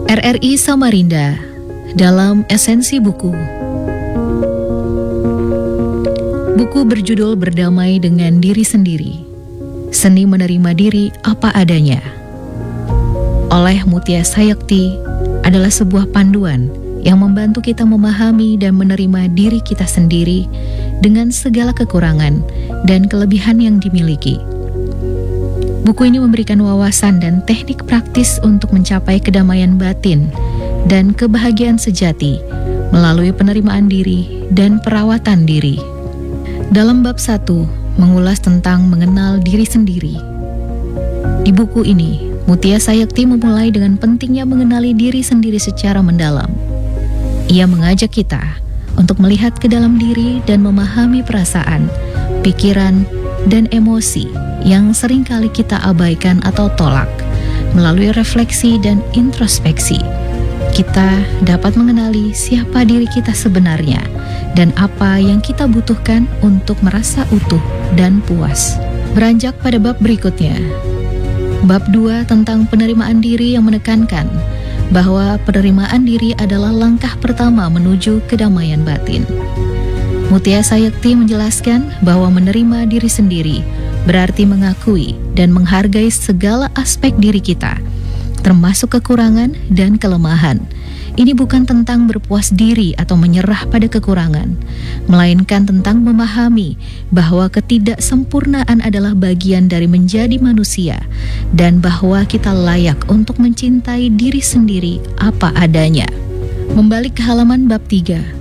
RRI Samarinda dalam esensi buku. Buku berjudul Berdamai dengan Diri Sendiri, Seni Menerima Diri Apa Adanya oleh Mutia Sayakti adalah sebuah panduan yang membantu kita memahami dan menerima diri kita sendiri dengan segala kekurangan dan kelebihan yang dimiliki. Buku ini memberikan wawasan dan teknik praktis untuk mencapai kedamaian batin dan kebahagiaan sejati melalui penerimaan diri dan perawatan diri. Dalam bab 1, mengulas tentang mengenal diri sendiri. Di buku ini, Mutia Sayakti memulai dengan pentingnya mengenali diri sendiri secara mendalam. Ia mengajak kita untuk melihat ke dalam diri dan memahami perasaan, pikiran, dan emosi yang seringkali kita abaikan atau tolak. Melalui refleksi dan introspeksi, kita dapat mengenali siapa diri kita sebenarnya dan apa yang kita butuhkan untuk merasa utuh dan puas. Beranjak pada bab berikutnya, bab 2 tentang penerimaan diri yang menekankan bahwa penerimaan diri adalah langkah pertama menuju kedamaian batin. Mutia Sayakti menjelaskan bahwa menerima diri sendiri berarti mengakui dan menghargai segala aspek diri kita, termasuk kekurangan dan kelemahan. Ini bukan tentang berpuas diri atau menyerah pada kekurangan, melainkan tentang memahami bahwa ketidaksempurnaan adalah bagian dari menjadi manusia dan bahwa kita layak untuk mencintai diri sendiri apa adanya. Membalik ke halaman bab 3.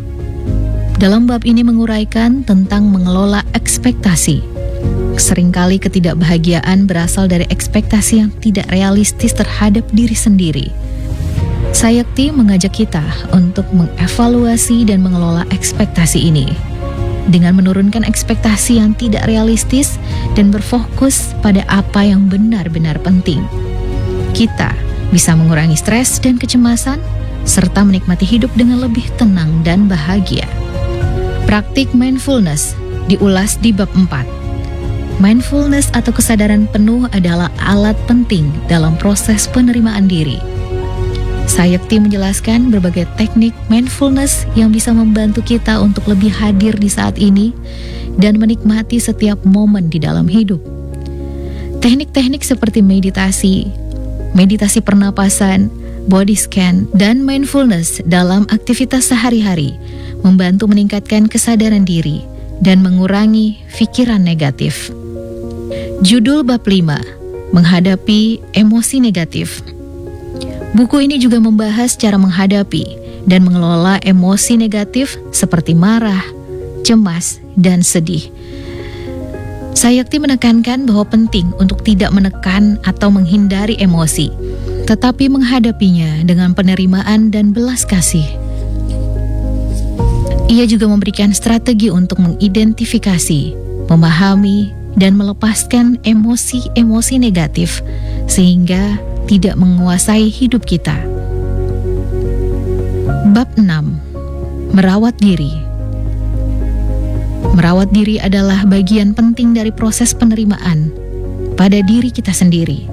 Dalam bab ini menguraikan tentang mengelola ekspektasi. Seringkali ketidakbahagiaan berasal dari ekspektasi yang tidak realistis terhadap diri sendiri. Sayakti mengajak kita untuk mengevaluasi dan mengelola ekspektasi ini dengan menurunkan ekspektasi yang tidak realistis dan berfokus pada apa yang benar-benar penting. Kita bisa mengurangi stres dan kecemasan serta menikmati hidup dengan lebih tenang dan bahagia. Praktik mindfulness diulas di bab 4. Mindfulness atau kesadaran penuh adalah alat penting dalam proses penerimaan diri. Sayakti menjelaskan berbagai teknik mindfulness yang bisa membantu kita untuk lebih hadir di saat ini dan menikmati setiap momen di dalam hidup. Teknik-teknik seperti meditasi pernapasan, body scan, dan mindfulness dalam aktivitas sehari-hari membantu meningkatkan kesadaran diri dan mengurangi pikiran negatif. Judul bab 5, menghadapi emosi negatif. Buku ini juga membahas cara menghadapi dan mengelola emosi negatif seperti marah, cemas, dan sedih. Sayakti menekankan bahwa penting untuk tidak menekan atau menghindari emosi, tetapi menghadapinya dengan penerimaan dan belas kasih. Ia juga memberikan strategi untuk mengidentifikasi, memahami, dan melepaskan emosi-emosi negatif sehingga tidak menguasai hidup kita. Bab 6. Merawat diri. Merawat diri adalah bagian penting dari proses penerimaan pada diri kita sendiri.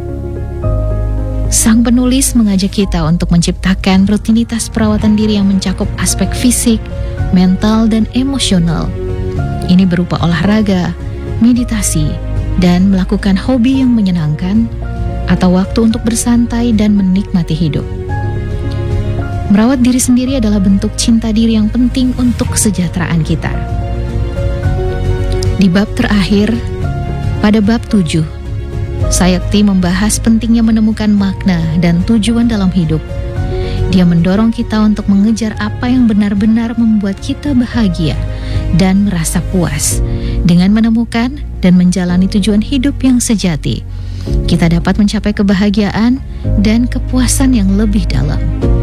Sang penulis mengajak kita untuk menciptakan rutinitas perawatan diri yang mencakup aspek fisik, mental, dan emosional. Ini berupa olahraga, meditasi, dan melakukan hobi yang menyenangkan, atau waktu untuk bersantai dan menikmati hidup. Merawat diri sendiri adalah bentuk cinta diri yang penting untuk kesejahteraan kita. Di bab terakhir, pada bab 7, Sayakti membahas pentingnya menemukan makna dan tujuan dalam hidup. Dia mendorong kita untuk mengejar apa yang benar-benar membuat kita bahagia dan merasa puas. Dengan menemukan dan menjalani tujuan hidup yang sejati, kita dapat mencapai kebahagiaan dan kepuasan yang lebih dalam.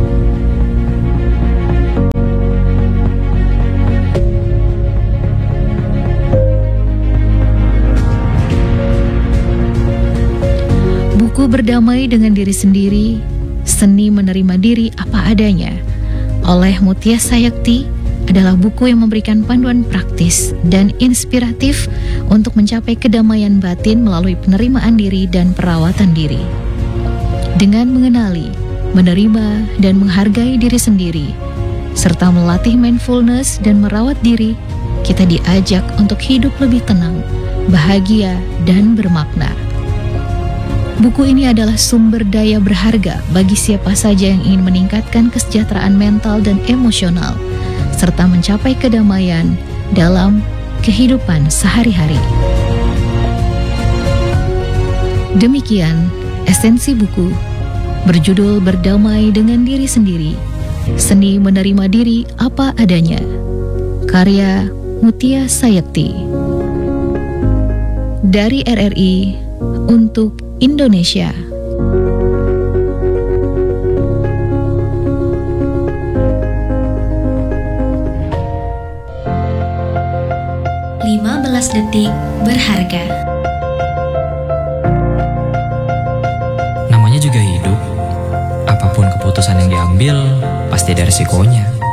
Buku Berdamai dengan Diri Sendiri, Seni Menerima Diri Apa Adanya oleh Mutia Sayakti adalah buku yang memberikan panduan praktis dan inspiratif untuk mencapai kedamaian batin melalui penerimaan diri dan perawatan diri. Dengan mengenali menerima dan menghargai diri sendiri, serta melatih mindfulness dan merawat diri, kita diajak untuk hidup lebih tenang, bahagia, dan bermakna. Buku ini adalah sumber daya berharga bagi siapa saja yang ingin meningkatkan kesejahteraan mental dan emosional, serta mencapai kedamaian dalam kehidupan sehari-hari. Demikian esensi buku berjudul Berdamai dengan Diri Sendiri, Seni Menerima Diri Apa Adanya, karya Mutia Sayekti. Dari RRI untuk Indonesia. "15 detik berharga." Namanya juga hidup. Apapun keputusan yang diambil, pasti ada resikonya.